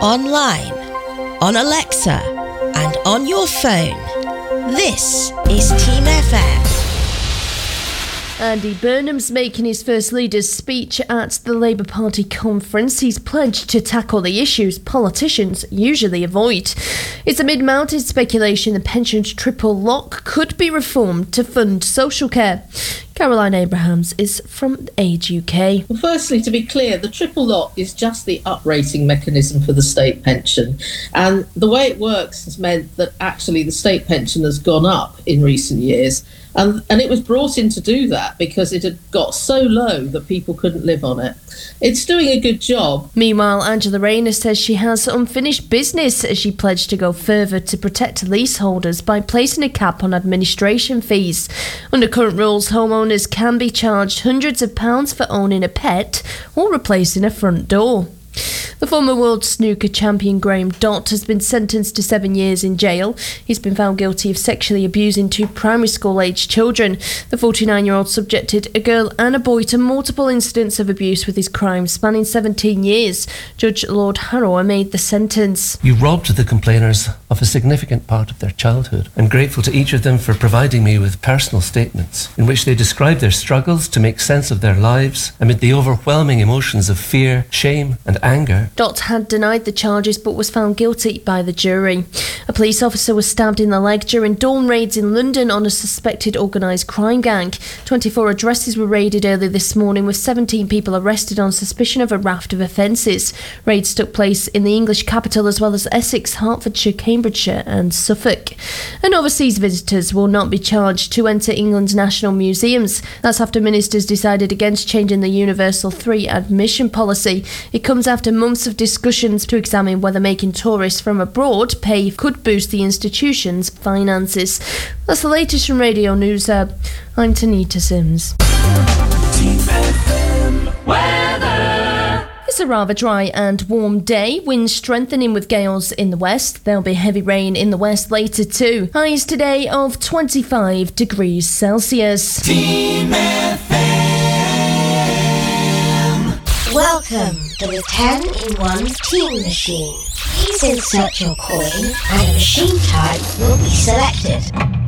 online, on Alexa, and on your phone. This is Team FM. Andy Burnham's making his first leader's speech at the Labour Party conference. He's pledged to tackle the issues politicians usually avoid. It's amid mounting speculation the pension's triple lock could be reformed to fund social care. Caroline Abrahams is from Age UK. Well, firstly, to be clear, the triple lock is just the uprating mechanism for the state pension. And the way it works has meant that actually the state pension has gone up in recent years. And it was brought in to do that because it had got so low that people couldn't live on it. It's doing a good job. Meanwhile, Angela Rayner says she has unfinished business as she pledged to go further to protect leaseholders by placing a cap on administration fees. Under current rules, homeowners can be charged hundreds of pounds for owning a pet or replacing a front door. The former world snooker champion Graham Dott has been sentenced to 7 years in jail. He's been found guilty of sexually abusing two primary school-aged children. The 49-year-old subjected a girl and a boy to multiple incidents of abuse with his crimes spanning 17 years. Judge Lord Harrower made the sentence. You robbed the complainers of a significant part of their childhood. I'm grateful to each of them for providing me with personal statements in which they describe their struggles to make sense of their lives amid the overwhelming emotions of fear, shame and anger. Dott had denied the charges but was found guilty by the jury. A police officer was stabbed in the leg during dawn raids in London on a suspected organised crime gang. 24 addresses were raided early this morning with 17 people arrested on suspicion of a raft of offences. Raids took place in the English capital as well as Essex, Hertfordshire, Cambridgeshire and Suffolk. And overseas visitors will not be charged to enter England's national museums. That's after ministers decided against changing the Universal 3 admission policy. It comes after months of discussions to examine whether making tourists from abroad pay could boost the institution's finances. That's the latest from Radio News Hub. I'm Tanita Sims. It's a rather dry and warm day. Winds strengthening with gales in the west. There'll be heavy rain in the west later too. Highs today of 25 degrees Celsius. Team FM. Welcome to the 10-in-1 Team Machine. Please insert your coin and a machine type will be selected.